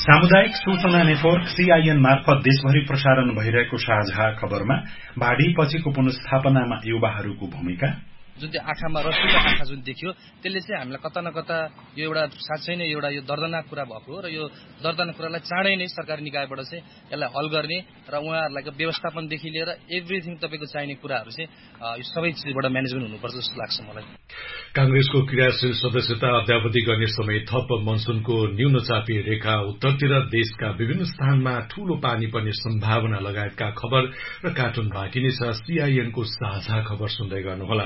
सामुदायिक सूचना network CIN मार्फत देशभरि प्रसारण भइरहेको साझा खबरमा बाढ़ी पछिको पुनर्स्थापनामा युवाहरूको भूमिका, जुन चाहिँ आँखामा रसिलो आँखा जुन देखियो त्यसले चाहिँ हामीलाई कता न कता यो एउटा साँच्चै नै एउटा यो दर्दनाक कुरा भएको हो र यो दर्दनाक कुरालाई चाँडै नै सरकारी निकायबाट चाहिँ यसलाई हल गर्ने र उहाँहरूलाई व्यवस्थापनदेखि लिएर एभ्रिथिङ तपाईको चाहिने कुराहरू चाहिँ यो सबै चिजबाट म्यानेजमेन्ट हुनुपर्छ जस्तो लाग्छ मलाई। कांग्रेसको क्रियाशील सदस्यता अद्यावधि गर्ने समय थप, मनसुनको न्यून चापी रेखा उत्तरतिर देशका विभिन्न स्थानमा ठूलो पानी पर्ने सम्भावना लगायतका खबर र कार्टुन बाँकी नै छ। सीआईएनको साझा खबर सुन्दै गर्नुहोला।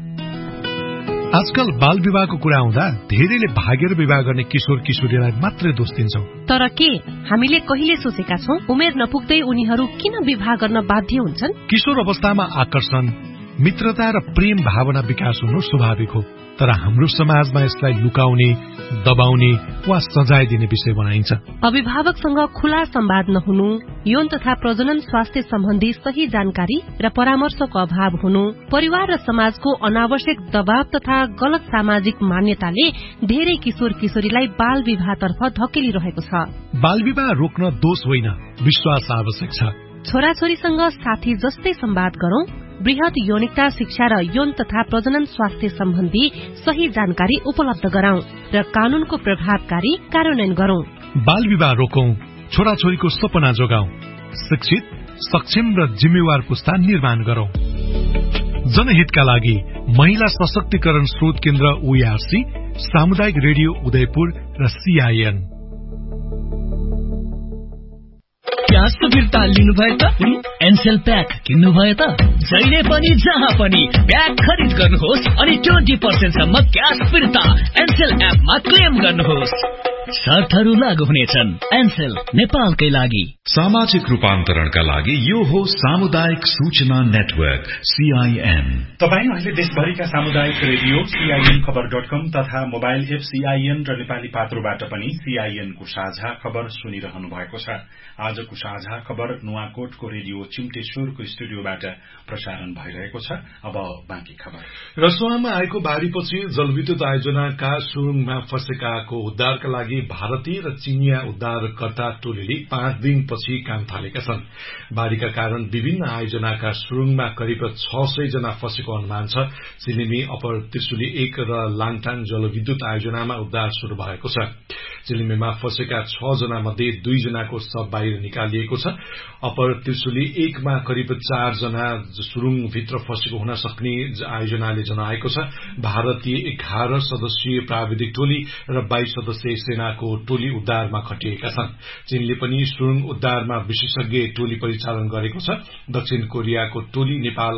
आजकल बाल विवाहको कुरा आउँदा धेरैले भागेर विवाह गर्ने किशोर किशोरीलाई मात्रै दोष दिन्छौं। तर के हामीले कहिले सोचेका छौं उमेर नपुग्दै उनीहरू किन विवाह गर्न बाध्य हुन्छन्? किशोर अवस्थामा आकर्षण, मित्रता र प्रेम भावना विकास हुनु स्वाभाविक हो, तर हाम्रो समाजमा यसलाई लुकाउने, दबाउने वा सजाय दिने विषय बनाइन्छ। अभिभावकसँग खुला संवाद नहुनु, यौन तथा प्रजनन स्वास्थ्य सम्बन्धी सही जानकारी र परामर्शको अभाव हुनु, परिवार र समाजको अनावश्यक दबाव तथा गलत सामाजिक मान्यताले धेरै किशोर किशोरीलाई बाल विवाहतर्फ धकेलिरहेको छ। बाल विवाह रोक्न दोष होइन, विश्वास आवश्यक छ। छोराछोरीसँग साथी जस्तै संवाद गरौं, वृहत यौनिकता शिक्षा र यौन तथा प्रजनन स्वास्थ्य सम्बन्धी सही जानकारी उपलब्ध गराउँ र कानूनको प्रभावकारी कार्यान्वयन गरौं। बाल विवाह रोकौं, छोराछोरीको सपना जोगाउँ, शिक्षित, सक्षम र जिम्मेवार पुस्ता निर्माण गरौं। जनहितका लागि महिला सशक्तिकरण स्रोत केन्द्र ओआरसी, सामुदायिक रेडियो उदयपुर र सीआईएन। ग्यास फिर्ता लिनुभयो त? एनसेल प्याक किन्नुभयो त? जहिले पनि जहाँ पनि प्याक खरिद गर्नुहोस् अनि 20% सम्म ग्यास फिर्ता एनसेल एपमा क्लेम गर्नुहोस्। शर्तहरू लागू हुनेछन्। एनसेल, नेपालकै लागि। सामाजिक रूपान्तरणका लागि यो हो सामुदायिक सूचना नेटवर्क सीआईएन। तपाईँ अहिले देशभरिका सामुदायिक रेडियो CIN-खबर.com तथा मोबाइल एप सीआईएन र नेपाली पात्रोबाट पनि सीआईएनको साझा खबर सुनिरहनु भएको छ। आजको साझा खबर नुवाकोटको रेडियो चिम्टेश्वरको स्टुडियोबाट प्रसारण भइरहेको छ। अब बाँकी खबर। रसुवामा आएको बाढ़ीपछि जलविद्युत आयोजनाका सुरुङमा फँसेकाको उद्धारका लागि भारतीय र चीनिया उद्धारकर्ता टोलीले 5 दिनपछि काम थालेका छन्। बाढ़ीका कारण विभिन्न आयोजनाका सुरुङमा करिब 600 जना फँसेको अनुमान छ। चिलिमी, अप्पर त्रिशुली 1 र लाङटाङ जलविद्युत आयोजनामा उद्धार शुरू भएको छ। चिलिमीमा फँसेका 6 जना मध्ये 2 जनाको शव बाहिर निकालिएको छ। अप्पर त्रिशुली 1 मा करिब 4 जना सुरुङभित्र फँसेको हुन सक्ने आयोजनाले जनाएको छ। भारतीय 11 सदस्यीय प्राविधिक टोली र 22 सदस्यीय सेनाको टोली उद्धारमा खटिएका छन्। चीनले पनि सुरुङ उद्धारमा विशेषज्ञ टोली परिचालन गरेको छ। दक्षिण कोरियाको टोली नेपाल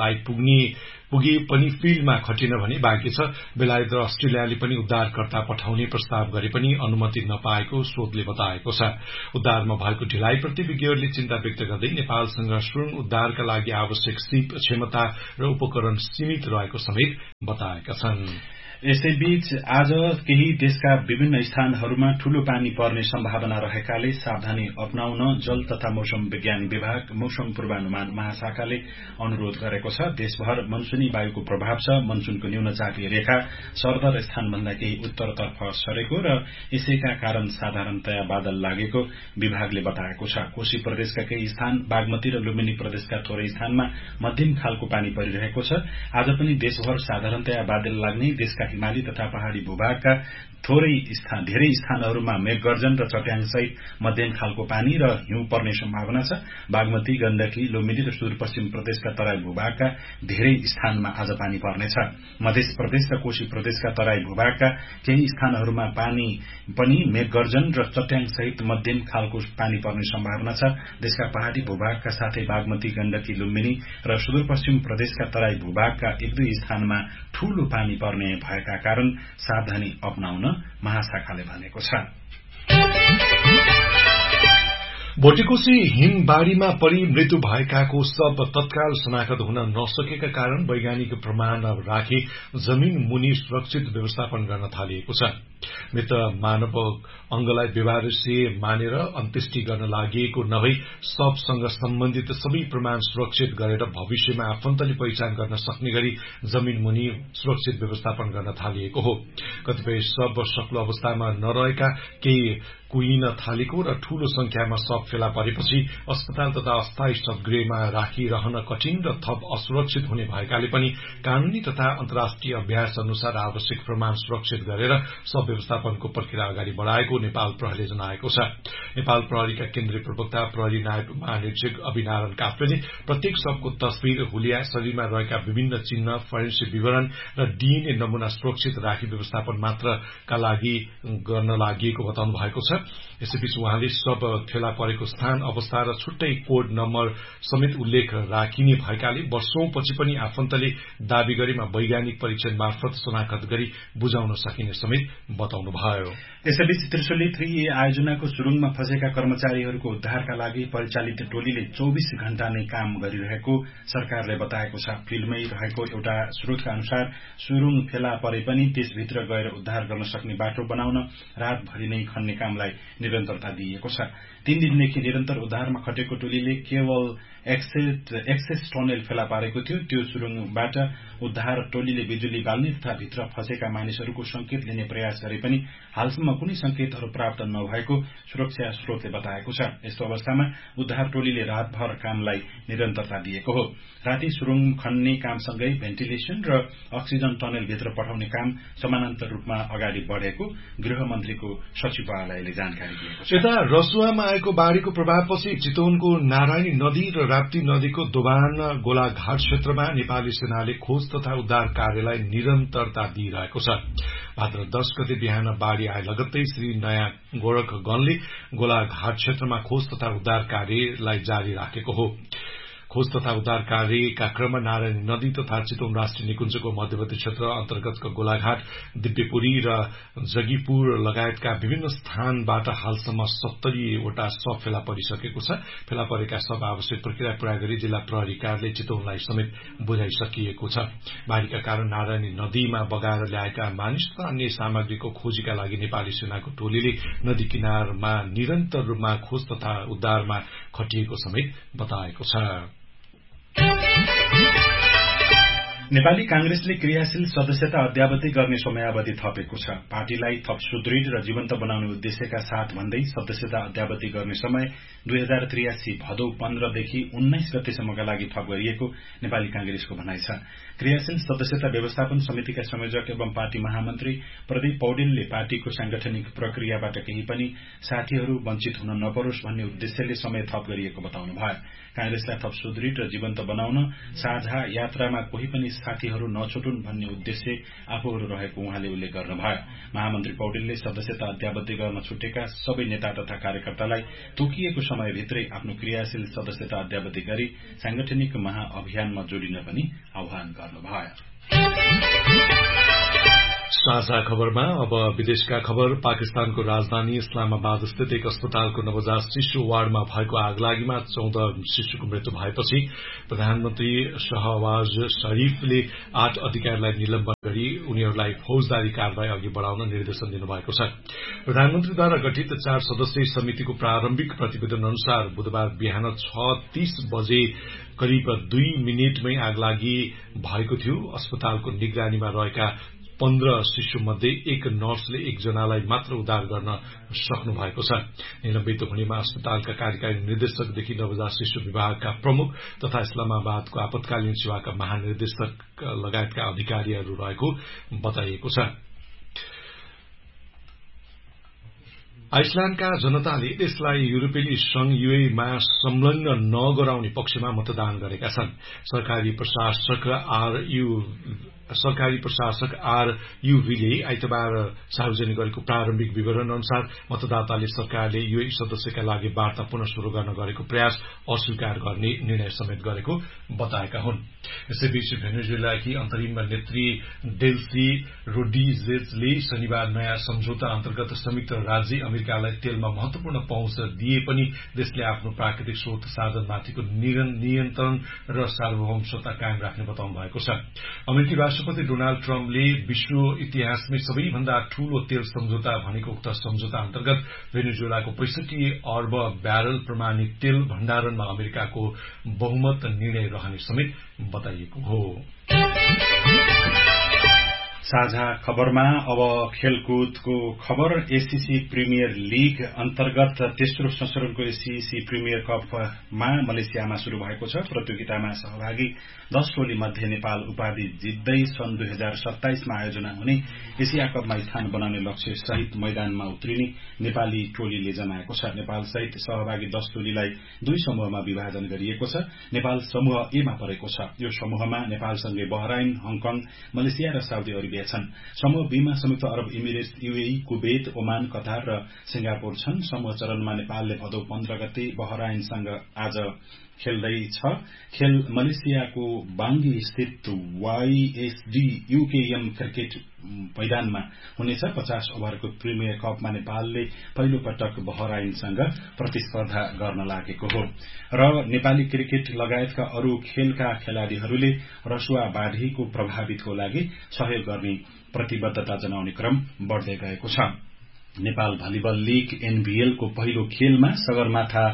पुगे पनि फिल्डमा खटिन भने बाँकी छ। बेलायत र अस्ट्रेलियाले पनि उद्धारकर्ता पठाउने प्रस्ताव गरे पनि अनुमति नपाएको स्रोतले बताएको छ। उद्धारमा भएको ढिलाइप्रति विज्ञहरूले चिन्ता व्यक्त गर्दै नेपालसँग सुरुङ उद्धारका लागि आवश्यक सीप, क्षमता र उपकरण सीमित रहेको समेत बताएका छन्। यसैबीच आज केही देशका विभिन्न स्थानहरूमा ठूलो पानी पर्ने सम्भावना रहेकाले सावधानी अपनाउन जल तथा मौसम विज्ञान विभाग मौसम पूर्वानुमान महाशाखाले अनुरोध गरेको छ। देशभर मनसुनी वायुको प्रभाव छ। मनसुनको न्यून चापी रेखा सरदर स्थानभन्दा केही उत्तरतर्फ सरेको र यसैका कारण साधारणतया बादल लागेको विभागले बताएको छ। कोशी प्रदेशका केही स्थान, बागमती र लुम्बिनी प्रदेशका थोरै स्थानमा मध्यम खालको पानी परिरहेको छ। आज पनि देशभर साधारणतया बादल लाग्ने, देशका हिमाली तथा पहाड़ी भूभागका धेरै स्थानहरूमा मेघगर्जन र चट्याङसहित मध्यम खालको पानी र हिउँ पर्ने सम्भावना छ। बागमती, गण्डकी, लुम्बिनी र सुदूरपश्चिम प्रदेशका तराई भूभागका धेरै स्थानमा आज पानी पर्नेछ। मध्य प्रदेश र कोशी प्रदेशका तराई भूभागका केही स्थानहरूमा पनि मेघगर्जन र चट्याङसहित मध्यम खालको पानी पर्ने सम्भावना छ। देशका पहाड़ी भूभागका साथै बागमती, गण्डकी, लुम्बिनी र सुदूरपश्चिम प्रदेशका तराई भूभागका 1-2 स्थानमा ठूलो पानी पर्ने भएका कारण सावधानी अपनाउन महाशाखाले भनेको छ। भोटेकोशी हिमबाढ़ीमा परि मृत्यु भएकाको शव तत्काल शनाखत हुन नसकेका कारण वैज्ञानिक प्रमाण राखी जमीन मुनि सुरक्षित व्यवस्थापन गर्न थालिएको छ। मृत मानव अंगलाई व्यवहार्य मानेर अन्त्येष्टि गर्न लागि नभई शवसँग सम्बन्धित सबै प्रमाण सुरक्षित गरेर भविष्यमा आफन्तले पहिचान गर्न सक्ने गरी जमीन मुनि सुरक्षित व्यवस्थापन गर्न थालिएको हो। कतिपय शव सक्लो अवस्थामा नरहेका केही कुहिन थालेको र ठूलो संख्यामा शव फेला परेपछि अस्पताल तथा अस्थायी शवगृहमा राखिरहन कठिन र थप असुरक्षित हुने भएकाले पनि कानूनी तथा अन्तर्राष्ट्रिय अभ्यास अनुसार आवश्यक प्रमाण सुरक्षित गरेर शव व्यवस्थापनको प्रक्रिया अगाडि बढ़ाएको नेपाल प्रहरीले जनाएको छ। नेपाल प्रहरीका केन्द्रीय प्रवक्ता प्रहरी नायब महानिरीक्षक अभिनारायण काफ्लेले प्रत्येक शवको तस्विर, हुलिया, शरीरमा रहेका विभिन्न चिन्ह, फोरेन्सिक विवरण र डीएनए नमूना सुरक्षित राखी व्यवस्थापन मात्रका लागि गर्न लागि बताउनु भएको छ। यसैबीच उहाँले शव फेला परेको स्थान, अवस्था र छुट्टै कोड नम्बर समेत उल्लेख राखिने भएकाले वर्षौंपछि पनि आफन्तले दावी गरेमा वैज्ञानिक परीक्षण मार्फत शनाखत गरी बुझाउन सकिने समेत बताउनुभयो। यसैबीच त्रिशुली 3A आयोजनाको सुरुङमा फँसेका कर्मचारीहरूको उद्धारका लागि परिचालित टोलीले 24 घण्टा नै काम गरिरहेको सरकारले बताएको छ। फिल्डमै रहेको एउटा स्रोतका अनुसार सुरुङ फेला परे पनि त्यसभित्र गएर उद्धार गर्न सक्ने बाटो बनाउन रातभरि नै खन्ने कामलाई निरन्तरता दिइएको छ। 3 दिनदेखि निरन्तर उद्धारमा खटेको टोलीले केवल एक्सेस टनेल फेला पारेको थियो। त्यो सुरुङबाट उद्धार टोलीले बिजुली बाल्ने तथा भित्र फँसेका मानिसहरूको संकेत लिने प्रयास गरे पनि हालसम्म कुनै संकेतहरू प्राप्त नभएको सुरक्षा स्रोतले बताएको छ। यस्तो अवस्थामा उद्धार टोलीले रातभर कामलाई निरन्तरता दिएको हो। राति सुरुङ खन्ने कामसँगै भेन्टिलेशन र अक्सिजन टनेल भित्र पठाउने काम समानान्तर रूपमा अगाडि बढ़ेको गृहमन्त्रीको सचिवालयले जानकारी दिएको छ। यता रसुवामा आएको बाढ़ीको प्रभावपछि चितवनको नारायणी नदी र राप्ती नदीको दोभान गोलाघाट क्षेत्रमा नेपाली सेनाले खोज तथा उद्धार कार्यलाई निरन्तरता दिइरहेको छ। भाद्र 10 गते बिहान बाढ़ी आए लगत्तै श्री नयाँ गोरखगणले गोलाघाट क्षेत्रमा खोज तथा उद्धार कार्यलाई जारी राखेको हो। खोज तथा उद्धार कार्यका क्रममा नारायणी नदी तथा चितवन राष्ट्रिय निकुञ्जको मध्यवर्ती क्षेत्र अन्तर्गतको गोलाघाट, दिव्यपुरी र जगीपुर लगायतका विभिन्न स्थानबाट हालसम्म 70 वटा शव फेला परिसकेको छ। फेला परेका शव आवश्यक प्रक्रिया पूरा गरी जिल्ला प्रहरी कार्यालय चितवनलाई समेत बुझाइसकिएको छ। बाढ़ीका कारण नारायणी नदीमा बगाएर ल्याएका मानिस तथा अन्य सामग्रीको खोजीका लागि नेपाली सेनाको टोलीले नदी किनारमा निरन्तर रूपमा खोज तथा उद्धारमा खटिएको समेत बताएको छ। नेपाली कांग्रेसले क्रियाशील सदस्यता अद्यावधि गर्ने समयावधि थपेको छ। पार्टीलाई थप सुदृढ र जीवन्त बनाउने उद्देश्यका साथ भन्दै सदस्यता अद्यावधि गर्ने समय 2083 भदौ 15 देखि 19 गतेसम्मका लागि थप गरिएको नेपाली कांग्रेसको भनाइ छ। क्रियाशील सदस्यता व्यवस्थापन समितिका संयोजक एवं पार्टी महामन्त्री प्रदीप पौडेलले पार्टीको सांगठनिक प्रक्रियाबाट केही पनि साथीहरू वञ्चित हुन नपरोस् भन्ने उद्देश्यले समय थप गरिएको बताउनुभयो। कांग्रेसलाई थप सुदृढ र जीवन्त बनाउन साझा यात्रामा कोही पनि साथीहरू नछुटुन् भन्ने उद्देश्य आफूहरू रहेको उहाँले उल्लेख गर्नुभयो। महामन्त्री पौडेलले सदस्यता अद्यावधि गर्न छुटेका सबै नेता तथा कार्यकर्तालाई तोकिएको समयभित्रै आफ्नो क्रियाशील सदस्यता अद्यावधि गरी सांगठनिक महाअभियानमा जोडिन पनि आह्वान गर्नुभयो। साझा खबरमा अब विदेशका खबर। पाकिस्तानको राजधानी इस्लामाबाद स्थित एक अस्पतालको नवजात शिशु वार्डमा भएको आगलागीमा 14 शिशुको मृत्यु भएपछि प्रधानमन्त्री शहबाज शरीफले 8 अधिकारीलाई निलम्बन गरी उनीहरूलाई फौजदारी कारवाही अघि बढ़ाउन निर्देशन दिनुभएको छ। प्रधानमन्त्रीद्वारा गठित 4 सदस्यीय समितिको प्रारम्भिक प्रतिवेदन अनुसार बुधबार बिहान 6:30 बजे करिब 2 मिनेटमै आगलागी भएको थियो। अस्पतालको निगरानीमा रहेका 15 शिशु मध्ये एक नर्सले एकजनालाई मात्र उद्धार गर्न सक्नु भएको छ। निलम्बित हुनेमा अस्पतालका कार्यकारी निर्देशकदेखि नवजात शिशु विभागका प्रमुख तथा इस्लामाबादको आपतकालीन सेवाका महानिर्देशक लगायतका अधिकारीहरू रहेको बताइएको छ। आइसल्याण्डका जनताले देशलाई युरोपेली संघ मा संलग्न नगराउने पक्षमा मतदान गरेका छन्। सरकारी प्रशासक सरकारी प्रशासक RUVले आइतबार सार्वजनिक गरेको प्रारम्भिक विवरण अनुसार मतदाताले सरकारले युए सदस्यका लागि वार्ता पुनः शुरू गर्न गरेको प्रयास अस्वीकार गर्ने निर्णय समेत गरेको बताएका हुन्। यसैबीच भेनेजुएलाकी अन्तरिम नेत्री डेल्सी रोड्रिगेजले शनिबार नयाँ सम्झौता अन्तर्गत संयुक्त राज्य अमेरिकालाई तेलमा महत्वपूर्ण पहुँच दिए पनि देशले आफ्नो प्राकृतिक स्रोत साधनमाथिको नियन्त्रण र सार्वभौमता कायम राख्ने बताउनु भएको छ। अमेरिकी राष्ट्रपति डोनाल्ड ट्रम्पले विश्व इतिहासमै सबैभन्दा ठूलो तेल सम्झौता भनेको उक्त सम्झौता अन्तर्गत भेनेजुएलाको 65 अर्ब ब्यारल प्रमाणित तेल भण्डारणमा अमेरिकाको बहुमत निर्णय रहने समेत बताइएको हो। साझा खबरमा अब खेलकुदको खबर। एसीसी प्रिमियर लीग अन्तर्गत तेस्रो संस्करणको एसीसी प्रिमियर कपमा मलेसियामा शुरू भएको छ। प्रतियोगितामा सहभागी 10 टोली मध्ये नेपाल उपाधि जित्दै सन् 2027 मा आयोजना हुने एसिया कपमा स्थान बनाउने लक्ष्य सहित मैदानमा उत्रिने नेपाली टोलीले जनाएको छ। नेपाल सहित सहभागी 10 टोलीलाई 2 समूहमा विभाजन गरिएको छ। नेपाल समूह ए मा परेको छ। यो समूहमा नेपालसँगै बहराइन, हङकङ, मलेसिया र साउदी अरेबिया छन्। समूह बी मा संयुक्त अरब emirates, UAE, Kuwait, Oman, Qatar र सिंगापुर छन्। समूह चरणमा नेपालले भदौ 15 गते बहराइनसँग आज खेल्दैछ। खेल मलेसियाको बाङ्गी स्थित YSD UKM क्रिकेट मैदानमा हुनेछ। 50 ओभरको प्रिमियर कपमा नेपालले पहिलो पटक बहराइनसँग प्रतिस्पर्धा गर्न लागेको हो र नेपाली क्रिकेट लगायतका अरू खेलका खेलाड़ीहरूले रसुवा बाढीको प्रभावितको लागि सहयोग गर्ने प्रतिबद्धता जनाउने क्रम बढ्दै गएको छ। नेपाल भलिबल लीग NBL को पहिलो खेलमा सगरमाथा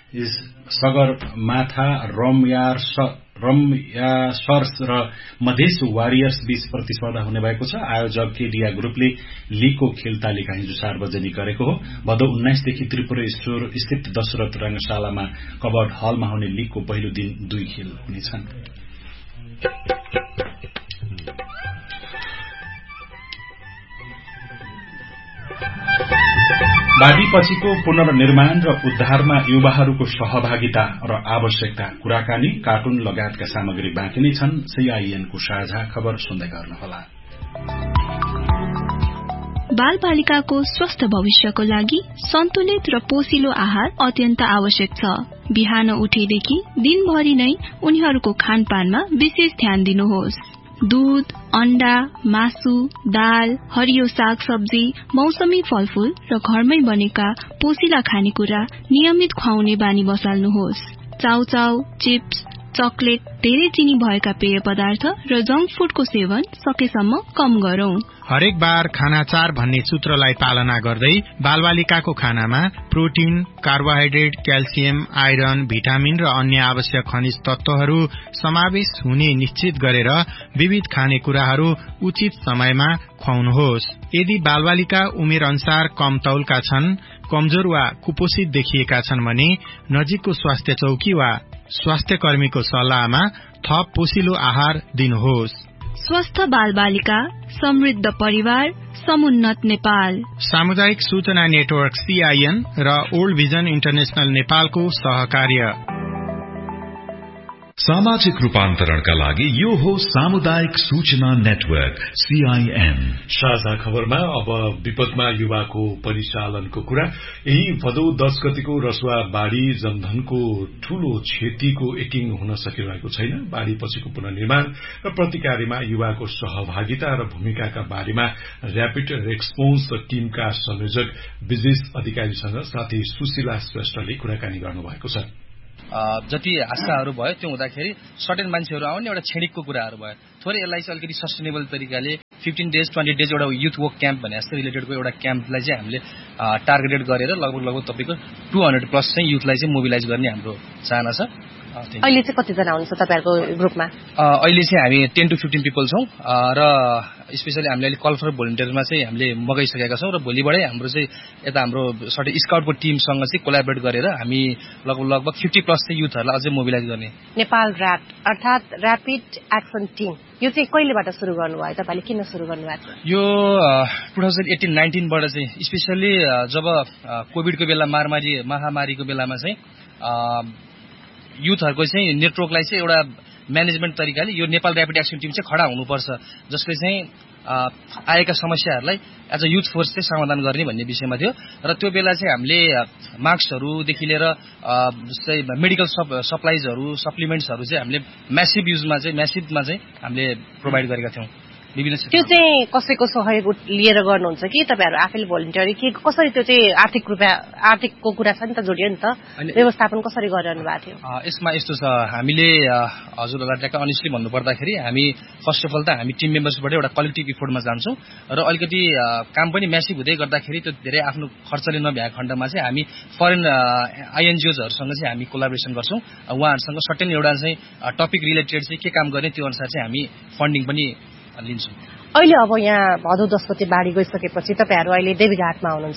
रमयासर्स र मधेस वारियर्स बीच प्रतिस्पर्धा हुने भएको छ। आयोजक केडिया ग्रुपले लीगको खेल तालिका हिजो सार्वजनिक गरेको हो। भदौ 19 देखि त्रिपुरेश्वर स्थित दशरथ रंगशालामा कबर्ड हलमा हुने लीगको पहिलो दिन 2 खेल हुनेछन्। बाढीपछिको पुनर्निर्माण र उद्धारमा युवाहरूको सहभागिता र आवश्यकता, कुराकानी, कार्टुन लगायतका सामग्री बाँकी नै छन्। CIN को साझा खबर सुन्दै गर्नुहोला। बाल बालिकाको स्वस्थ भविष्यको लागि सन्तुलित र पोषिलो आहार अत्यन्त आवश्यक छ। बिहान उठेदेखि दिनभरि नै उनीहरूको खानपानमा विशेष ध्यान दिनुहोस्। दूध, अण्डा, मासु, दाल, हरियो साग सब्जी, मौसमी फलफूल र घरमै बनेका पोषिला खानेकुरा नियमित खुवाउने बानी बसाल्नुहोस्। चाउचाउ, चिप्स, चकलेट, धेरै चिनी भएका पेय पदार्थ र जंक फूडको सेवन सकेसम्म कम गरौं। हरेक बार खाना 4 भन्ने सूत्रलाई पालना गर्दै बालबालिकाको खानामा protein, carbohydrate, calcium, iron, vitamin र अन्य आवश्यक खनिज तत्वहरू समावेश हुने निश्चित गरेर विविध खानेकुराहरू उचित समयमा खुवाउनुहोस्। यदि बालबालिका उमेर अनुसार कम तौलका छन्, कमजोर वा कुपोषित देखिएका छन् भने नजिकको स्वास्थ्य चौकी वा स्वास्थ्य कर्मीको सल्लाहमा थप पोषिलो आहार दिनुहोस्। स्वस्थ बालबालिका, समृद्ध परिवार, समुन्नत नेपाल। सामुदायिक सूचना नेटवर्क CIN र ओल्ड भिजन इन्टरनेशनल नेपालको सहकार्य। सामाजिक रूपान्तरणका लागि यो हो सामुदायिक सूचना नेटवर्क CIN। साझा खबरमा अब विपदमा युवाको परिचालनको कुरा। यही भदौ 10 गतिको रसुवा बाढ़ी जनधनको ठूलो क्षतिको एकिङ हुन सकिरहेको छैन। बाढ़ी पछिको पुनर्निर्माण र प्रतिकारमा युवाको सहभागिता र भूमिकाका बारेमा र्यापिड रेस्पोन्स टीमका संयोजक विजेश अधिकारीसँग साथै सुशीला श्रेष्ठले कुराकानी गर्नुभएको छ। जति आशाहरू भयो त्यो हुँदाखेरि सर्टेन मान्छेहरू आउने एउटा छेडिकको कुराहरू भयो। थोरै यसलाई चाहिँ अलिकति सस्टेनेबल तरिकाले 15 डेज 20 डेज एउटा युथ वर्क क्याम्प भने जस्तो रिलेटेडको एउटा क्याम्पलाई चाहिँ हामीले टार्गेटेड गरेर लगभग तपाईको 200 प्लस चाहिँ युथलाई चाहिँ मोबिलाइज गर्ने हाम्रो चाहना छ। अहिले चाहिँ कतिजना हुनुहुन्छ तपाईहरुको ग्रुपमा? अहिले चाहिँ हामी 10 to 15 पिपल छौं र स्पेशली हामीले अहिले कल फर भोलिन्टियरमा चाहिँ हामीले मगाइसकेका छौं र भोलिबाटै हाम्रो चाहिँ यता हाम्रो सर्टे स्काउटको टिमसँग चाहिँ कोल्याबोरेट गरेर हामी लगभग 50 प्लस चाहिँ युथहरुलाई अझै मोबिलाइज गर्ने। नेपाल र्याट अर्थात र्यापिड एक्सन टिम यो चाहिँ कहिलेबाट सुरु गर्नुभयो? तपाईले किन सुरु गर्नुभएको? यो 2018-19 बाट चाहिँ स्पेशली जब कोभिडको बेला महामारीको बेलामा चाहिँ युथहरुको चाहिँ नेटवर्कलाई चाहिँ एउटा म्यानेजमेन्ट तरिकाले यो नेपाल ऱ्यापिड एक्सन टिम चाहिँ खडा हुनुपर्छ, जसले चाहिँ आएका समस्याहरूलाई एज अ युथ फोर्स चाहिँ समाधान गर्ने भन्ने विषयमा थियो। र त्यो बेला चाहिँ हामीले मास्कहरूदेखि लिएर जस्तै मेडिकल सप्लाइजहरू सप्लिमेन्ट्सहरू चाहिँ हामीले म्यासिभमा चाहिँ हामीले प्रोभाइड गरेका थियौँ। त्यो चाहिँ कसैको सहयोग लिएर गर्नुहुन्छ कि तपाईँहरू आफैले भोलिन्टियरी कि कसरी? त्यो चाहिँ आर्थिकको कुरा छ नि त, जोडियो नि त, व्यवस्थापन कसरी गरिरहनु भएको थियो? यसमा यस्तो छ, हामीले हजुरहरूलाई ट्याक्क अनेस्टली भन्नुपर्दाखेरि हामी फर्स्ट अफ अल त हामी टिम मेम्बर्सबाट एउटा कलेक्टिभ इफोर्टमा जान्छौँ र अलिकति काम पनि म्यासिभ हुँदै गर्दाखेरि त्यो धेरै आफ्नो खर्चले नभ्याएको खण्डमा चाहिँ हामी फरेन आइएनजिओजहरूसँग चाहिँ हामी कोलाबोरेसन गर्छौँ। उहाँहरूसँग सर्टेन एउटा चाहिँ टपिक रिलेटेड चाहिँ के काम गर्ने त्यो अनुसार चाहिँ हामी फन्डिङ पनि लिन्छौँ। अहिले अब यहाँ भदौ 10 गते बाढी गइसकेपछि तपाईँहरू अहिले देवीघाटमा हुनुहुन्छ,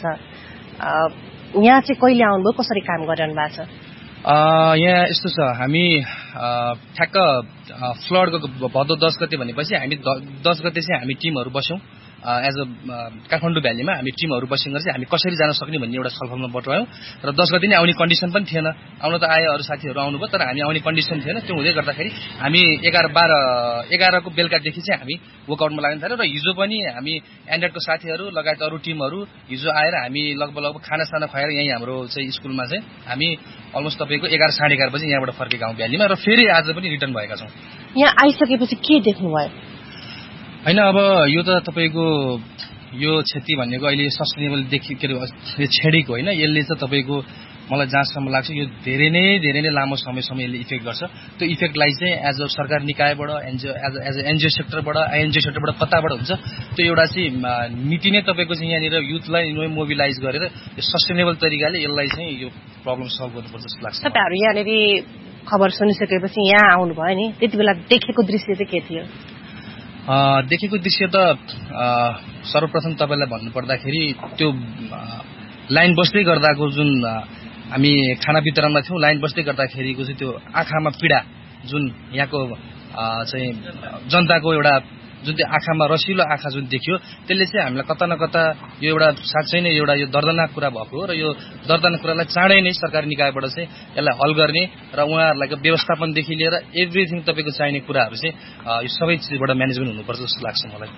यहाँ चाहिँ कहिले आउनुभयो, कसरी काम गरिरहनु भएको छ? यहाँ यस्तो छ, हामी ठ्याक्क फ्लडको भदौ 10 गते भनेपछि हामी 10 गते चाहिँ हामी टिमहरू बस्यौँ एज अ काठमाडौँ भ्यालीमा हामी टिमहरू बसेर चाहिँ हामी कसरी जान सक्ने भन्ने एउटा छलफलमा बटुल्यौँ र 10 गते नै आउने कन्डिसन पनि थिएन। आउन त आए, अरू साथीहरू आउनुभयो, तर हामी आउने कन्डिसन थिएन। त्यो हुँदै गर्दाखेरि हामी 11 को बेलुकादेखि चाहिँ हामी वर्कआउटमा लाग्न थाल्यौँ र हिजो पनि हामी एन्डेडको साथीहरू लगायत अरू टिमहरू हिजो आएर हामी लगभग खानासाना खुवाएर यहीँ हाम्रो चाहिँ स्कुलमा चाहिँ हामी अलमोस्ट तपाईँको 11 साढे 11 बजी यहाँबाट फर्केका हौँ भ्यालीमा र फेरि आज पनि रिटर्न भएका छौँ। यहाँ आइसकेपछि के देख्नुभयो? होइन, अब यो त तपाईँको यो क्षति भनेको अहिले सस्टेनेबल छेडेको होइन, यसले चाहिँ तपाईँको मलाई जहाँसम्म लाग्छ यो धेरै नै लामो समयसम्म यसले इफेक्ट गर्छ। त्यो इफेक्टलाई चाहिँ एज अ सरकार निकायबाट एज अ एनजिओ सेक्टरबाट कताबाट हुन्छ त्यो एउटा चाहिँ नीति नै तपाईँको चाहिँ यहाँनिर युथलाई मोबिलाइज गरेर यो सस्टेनेबल तरिकाले यसलाई चाहिँ यो प्रब्लम सल्भ गर्नुपर्छ जस्तो लाग्छ। तपाईँहरू यहाँनिर खबर सुनिसकेपछि यहाँ आउनुभयो नि, त्यति बेला देखेको दृश्य चाहिँ के थियो? देखेको दृश्य त सर्वप्रथम तपाईँलाई भन्नुपर्दाखेरि त्यो लाइन बस्दै गर्दाको जुन हामी खाना वितरणमा थियौँ, लाइन बस्दै गर्दाखेरिको चाहिँ त्यो आँखामा पीडा जुन यहाँको चाहिँ जनताको एउटा जुन त्यो आँखामा रसिलो आँखा जुन देखियो त्यसले चाहिँ हामीलाई कता न कता यो एउटा साँच्चै नै एउटा यो दर्दनाक कुरा भएको हो र यो दर्दनाक कुरालाई चाँडै नै सरकारी निकायबाट चाहिँ यसलाई हल गर्ने र उहाँहरूलाई व्यवस्थापनदेखि लिएर एभ्रिथिङ तपाईँको चाहिने कुराहरू चाहिँ यो सबै चिजबाट म्यानेजमेन्ट हुनुपर्छ जस्तो लाग्छ मलाई।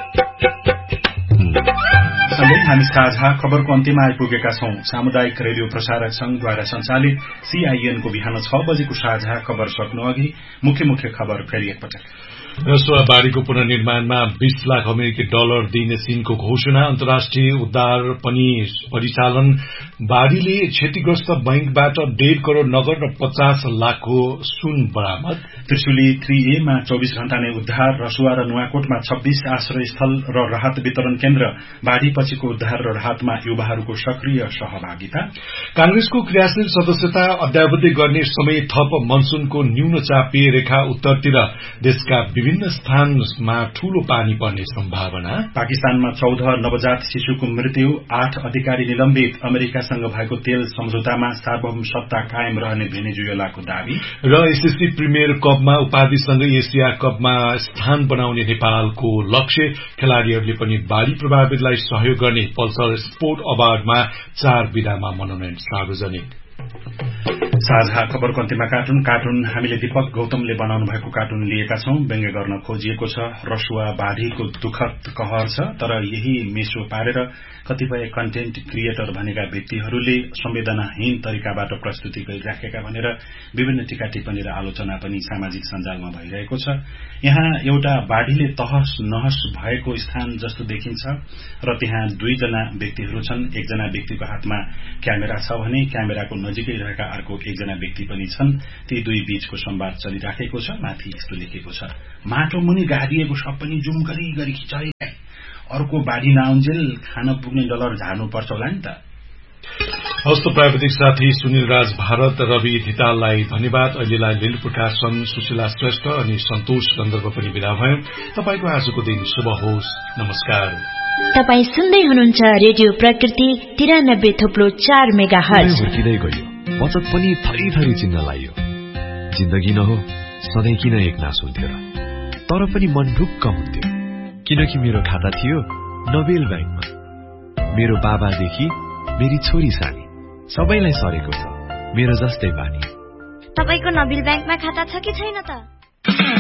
हामी साझा खबरको अन्त्यमा आइपुगेका छौं। सामुदायिक रेडियो प्रसारक संघद्वारा सञ्चालित CIN को बिहान 6 बजेको साझा खबर सक्नु अघि मुख्य खबर फेरि एकपटक। रसुवा बाढीको पुनर्निर्माणमा 20 लाख अमेरिकी डलर दिइने चीनको घोषणा। अन्तर्राष्ट्रिय उद्धार पनि परिचालन। बाढीले क्षतिग्रस्त बैंकबाट 1.5 करोड़ नगद र 50 लाखको सुन बरामद। त्रिशुली 3A मा 24 घण्टा नै उद्धार। रसुवा र नुवाकोटमा 26 आश्रय स्थल र राहत वितरण केन्द्र। बाढीपछिको उद्धार र राहतमा युवाहरूको सक्रिय सहभागिता। कांग्रेसको क्रियाशील सदस्यता अद्यावधि गर्ने समय थप। मनसूनको न्यून चापीय रेखा उत्तरतिर देशका विभिन्न स्थानमा ठूलो पानी पर्ने सम्भावना। पाकिस्तानमा 14 नवजात शिशुको मृत्यु। 8 अधिकारी निलम्बित। अमेरिकासँग भएको तेल सम्झौतामा सार्वभौम सत्ता कायम रहने भेनेजुएलाको दावी। र एसएससी प्रिमियर कपमा उपाधिसँगै एसिया कपमा स्थान बनाउने नेपालको लक्ष्य। खेलाड़ीहरूले पनि बाढ़ी प्रभावितलाई सहयोग गर्ने। पल्सर स्पोर्ट अवार्डमा 4 विधामा मनोनयन सार्वजनिक। साझा खबरको अन्त्यमा कार्टुन हामीले दीपक गौतमले बनाउनु भएको कार्टुन लिएका छौं। व्यङ्ग्य गर्न खोजिएको छ। रसुवा बाढीको दुःखद कहर छ, तर यही मेसो पारेर कतिपय कन्टेन्ट क्रिएटर भनेका व्यक्तिहरूले संवेदनाहीन तरिकाबाट प्रस्तुति गरिराखेका भनेर विभिन्न टीका टिप्पणी र आलोचना पनि सामाजिक सञ्जालमा भइरहेको छ। यहाँ एउटा बाढीले तहस नहस भएको स्थान जस्तो देखिन्छ र त्यहाँ 2 जना व्यक्तिहरू छन्। एकजना व्यक्तिको हातमा क्यामेरा छ भने क्यामेराको नजिकै रहेका अर्को एकजना व्यक्ति पनि छन्। ती 2 बीचको संवाद चलिराखेको छ। माथि यस्तो लेखेको छ, माटो मुनि गाडिएको सब पनि जुम गरी खिचाइ। अर्को बाढी नआउन्जेल खान पुग्ने डलर झार्नुपर्छ होला नि त। हस्त प्राविधिक साथी सुनिल राज भारत, रवि धिताललाई धन्यवाद। अहिलेलाई लील प्रकाशन, सुशीला श्रेष्ठ अनि सन्तोष गन्धर्व पनि विदा भयौं। तपाईको आजको दिन शुभ होस्। नमस्कार। तपाई सुन्दै हुनुहुन्छ रेडियो प्रकृति 93.4 मेगाहर्ज। हुर्किदै गयो, बचत पनि थरी चिन्न लाग्यो। जिन्दगी नहो सधैँ किन एक नास हुन्थ्यो र, तर पनि मन ढुक्क हुन्थ्यो किनकि मेरो खाता थियो नोबेल ब्याङ्कमा। मेरो बाबादेखि मेरी छोरी सानी सबैलाई सरेको छ मेरो जस्तै बानी। तपाईको नोबेल ब्याङ्कमा खाता छ कि छैन त?